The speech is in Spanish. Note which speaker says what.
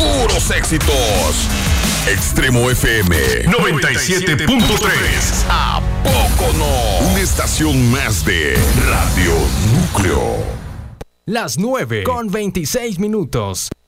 Speaker 1: puros éxitos. Extremo FM 97.3. ¿A poco no? Una estación más de Radio Núcleo.
Speaker 2: Las 9:26.